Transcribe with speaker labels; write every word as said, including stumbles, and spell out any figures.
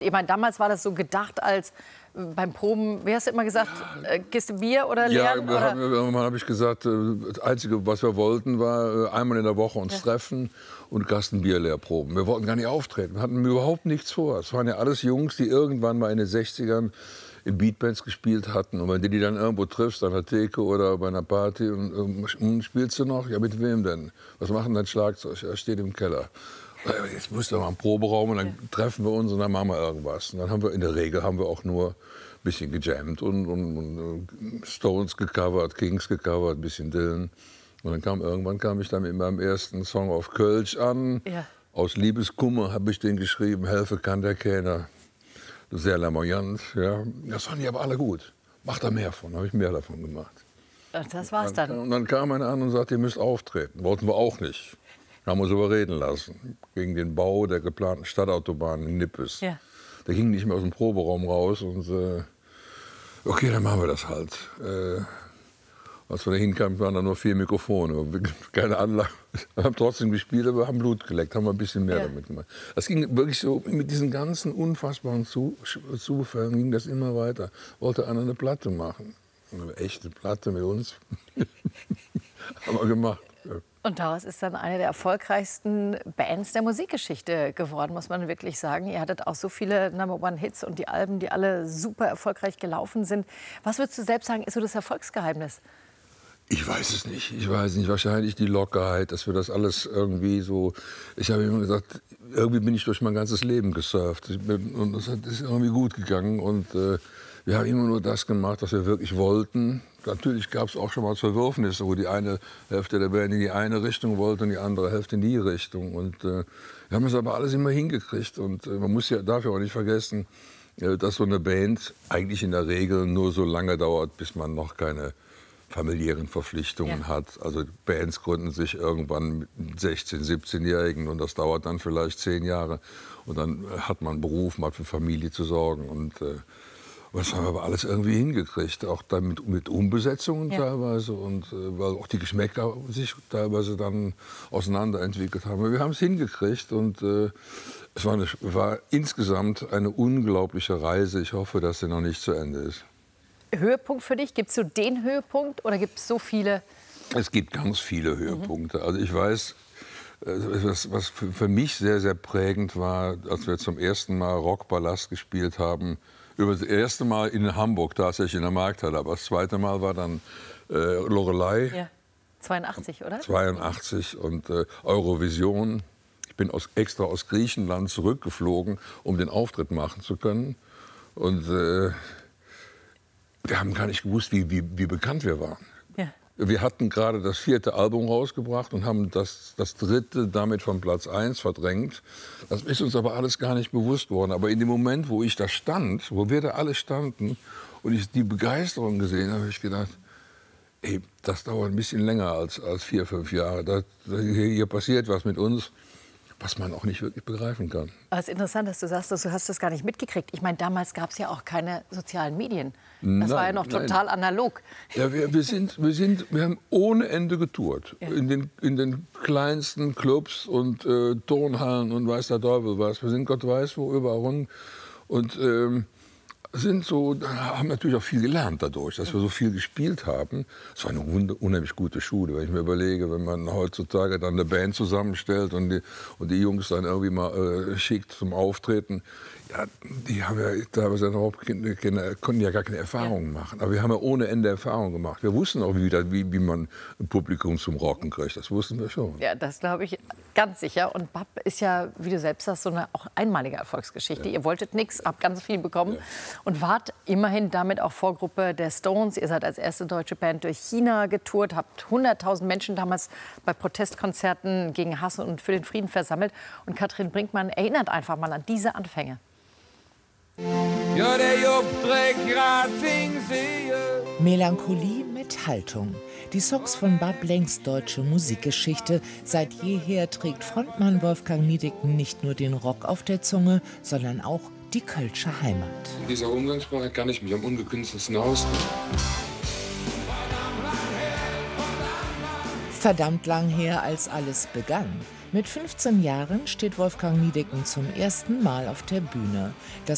Speaker 1: Ich meine, damals war das so gedacht als äh, beim Proben, wie hast du immer gesagt, äh, Kiste Bier oder lernen?
Speaker 2: Ja,
Speaker 1: oder?
Speaker 2: Haben, irgendwann habe ich gesagt, äh, das Einzige, was wir wollten, war äh, einmal in der Woche uns ja. treffen und Kasten Bier leer proben. Wir wollten gar nicht auftreten, wir hatten überhaupt nichts vor. Es waren ja alles Jungs, die irgendwann mal in den sechzigern in Beatbands gespielt hatten. Und wenn du die dann irgendwo triffst, an der Theke oder bei einer Party, und, und spielst du noch? Ja, mit wem denn? Was machen dein Schlagzeug? Er steht im Keller. Jetzt müssen wir mal im Proberaum und dann ja. treffen wir uns und dann machen wir irgendwas. Und dann haben wir in der Regel haben wir auch nur ein bisschen gejammt und, und, und Stones gecovert, Kings gecovert, ein bisschen Dylan. Und dann kam irgendwann kam ich dann mit meinem ersten Song auf Kölsch an. Ja. Aus Liebeskummer habe ich den geschrieben, Helfe kann der keiner. Sehr lamoyant, ja. Das fanden die aber alle gut. Mach da mehr von, habe ich mehr davon gemacht.
Speaker 1: Das war's dann.
Speaker 2: Und dann kam einer an und sagte, ihr müsst auftreten. Wollten wir auch nicht. Haben uns überreden lassen. Gegen den Bau der geplanten Stadtautobahn in Nippes. Ja. Der ging nicht mehr aus dem Proberaum raus. Und äh, okay, dann machen wir das halt. Äh, als wir da hinkamen, waren da nur vier Mikrofone. Keine Anlage. Wir haben trotzdem gespielt, aber wir haben Blut geleckt. Haben wir ein bisschen mehr ja. damit gemacht. Das ging wirklich so, mit diesen ganzen unfassbaren Zufällen ging das immer weiter. Wollte einer eine Platte machen. Eine echte Platte mit uns. Haben wir gemacht. Ja.
Speaker 1: Und daraus ist dann eine der erfolgreichsten Bands der Musikgeschichte geworden, muss man wirklich sagen. Ihr hattet auch so viele Number-One-Hits und die Alben, die alle super erfolgreich gelaufen sind. Was würdest du selbst sagen, ist so das Erfolgsgeheimnis?
Speaker 2: Ich weiß es nicht. Ich weiß nicht. Wahrscheinlich die Lockerheit, dass wir das alles irgendwie so... Ich habe immer gesagt, irgendwie bin ich durch mein ganzes Leben gesurft. Und das ist irgendwie gut gegangen. Und äh, wir haben immer nur das gemacht, was wir wirklich wollten. Natürlich gab es auch schon mal Zerwürfnisse, wo die eine Hälfte der Band in die eine Richtung wollte und die andere Hälfte in die Richtung. Und äh, wir haben es aber alles immer hingekriegt. Und äh, man muss ja dafür auch nicht vergessen, äh, dass so eine Band eigentlich in der Regel nur so lange dauert, bis man noch keine familiären Verpflichtungen ja. hat. Also Bands gründen sich irgendwann mit sechzehn-, siebzehnjährigen und das dauert dann vielleicht zehn Jahre. Und dann hat man einen Beruf, man hat für Familie zu sorgen. Und äh, das haben wir aber alles irgendwie hingekriegt, auch dann mit, mit Umbesetzungen ja. teilweise und äh, weil auch die Geschmäcker sich teilweise dann auseinanderentwickelt haben. Aber wir haben es hingekriegt und äh, es war, eine, war insgesamt eine unglaubliche Reise. Ich hoffe, dass sie noch nicht zu Ende ist.
Speaker 1: Höhepunkt für dich? Gibt es so den Höhepunkt oder gibt es so viele?
Speaker 2: Es gibt ganz viele Höhepunkte. Mhm. Also ich weiß, was, was für mich sehr, sehr prägend war, als wir zum ersten Mal Rockballast gespielt haben. Über das erste Mal in Hamburg, tatsächlich in der Markthalle. Aber das zweite Mal war dann äh, Loreley.
Speaker 1: Ja, zweiundachtzig, oder?
Speaker 2: zweiundachtzig und äh, Eurovision. Ich bin aus, extra aus Griechenland zurückgeflogen, um den Auftritt machen zu können. Und äh, wir haben gar nicht gewusst, wie, wie, wie bekannt wir waren. Ja. Wir hatten gerade das vierte Album rausgebracht und haben das, das dritte damit von Platz eins verdrängt. Das ist uns aber alles gar nicht bewusst worden. Aber in dem Moment, wo ich da stand, wo wir da alle standen und ich die Begeisterung gesehen habe, habe ich gedacht, ey, das dauert ein bisschen länger als, als vier, fünf Jahre. Da, hier passiert was mit uns, was man auch nicht wirklich begreifen kann.
Speaker 1: Es ist interessant, dass du sagst, dass du hast das gar nicht mitgekriegt. Ich meine, damals gab es ja auch keine sozialen Medien. Das nein, war ja noch total nein. analog.
Speaker 2: Ja, wir, wir, sind, wir, sind, wir haben ohne Ende getourt. Ja. In, den, in den kleinsten Clubs und äh, Turnhallen und weiß der Teufel was. Wir sind Gott weiß wo überall rum. Und ähm, sind so, haben natürlich auch viel gelernt dadurch, dass wir so viel gespielt haben. Es war eine unheimlich gute Schule, wenn ich mir überlege, wenn man heutzutage dann eine Band zusammenstellt und die, und die Jungs dann irgendwie mal äh, schickt zum Auftreten. Ja, die haben ja teilweise überhaupt keine, keine, konnten ja gar keine Erfahrungen machen. Aber wir haben ja ohne Ende Erfahrungen gemacht. Wir wussten auch, wie, wie, wie man ein Publikum zum Rocken kriegt. Das wussten wir schon.
Speaker 1: Ja, das glaube ich ganz sicher. Und B A P ist ja, wie du selbst sagst, so eine auch einmalige Erfolgsgeschichte. Ja. Ihr wolltet nichts, habt ganz viel bekommen. Ja. Und wart immerhin damit auch Vorgruppe der Stones. Ihr seid als erste deutsche Band durch China getourt, habt hunderttausend Menschen damals bei Protestkonzerten gegen Hass und für den Frieden versammelt. Und Katrin Brinkmann erinnert einfach mal an diese Anfänge.
Speaker 3: Ja, der Jupp trägt grad sing sehe.
Speaker 4: Melancholie mit Haltung. Die Songs von B A P längst deutsche Musikgeschichte. Seit jeher trägt Frontmann Wolfgang Niedecken nicht nur den Rock auf der Zunge, sondern auch die Kölsche Heimat.
Speaker 2: In dieser Umgangssprache kann ich mich am ungekünstelsten ausdrücken.
Speaker 4: Verdammt lang her, als alles begann. Mit fünfzehn Jahren steht Wolfgang Niedecken zum ersten Mal auf der Bühne. Das